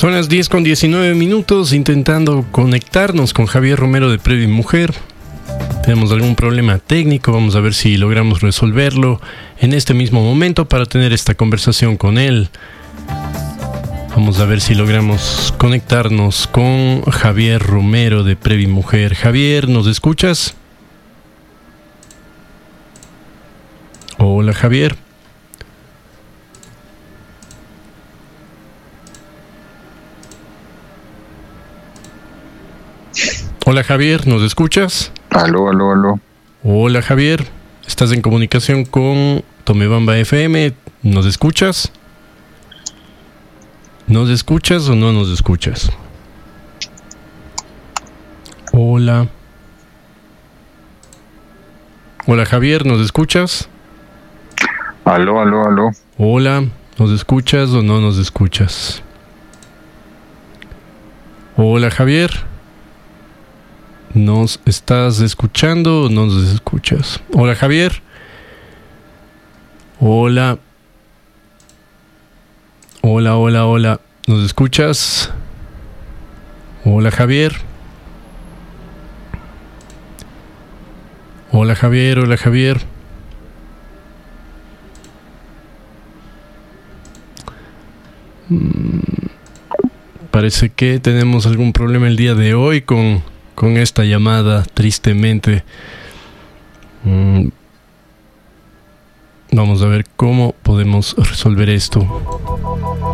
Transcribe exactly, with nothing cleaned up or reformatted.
Son las diez con diecinueve minutos, intentando conectarnos con Javier Romero de Previ Mujer. Tenemos algún problema técnico, vamos a ver si logramos resolverlo en este mismo momento para tener esta conversación con él. Vamos a ver si logramos conectarnos con Javier Romero de Previ Mujer. Javier, ¿nos escuchas? Hola, Javier. Hola, Javier, ¿nos escuchas? Aló, aló, aló. Hola, Javier, estás en comunicación con Tomebamba F M, ¿nos escuchas? ¿Nos escuchas o no nos escuchas? Hola. Hola, Javier, ¿nos escuchas? Aló, aló, aló. Hola, ¿nos escuchas o no nos escuchas? Hola, Javier. ¿Nos estás escuchando o no nos escuchas? Hola, Javier. Hola. Hola, hola, hola. ¿Nos escuchas? Hola, Javier. Hola, Javier, hola, Javier. Mm, parece que tenemos algún problema el día de hoy con, con esta llamada, tristemente. Mm, vamos a ver cómo podemos resolver esto.